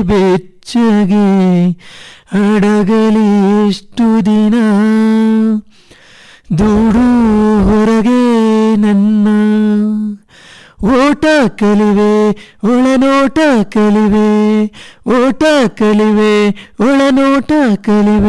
ಬೆಚ್ಚಗೆ ಅಡಗಲಿ ಎಷ್ಟು ದಿನ ದೂಡು ಹೊರಗೆ ನನ್ನ ಓಟ ಕಲಿವೆ ಒಳನೋಟ ಕಲಿವೆ ಓಟ ಕಲಿವೆ ಒಳನೋಟ ಕಲಿವೆ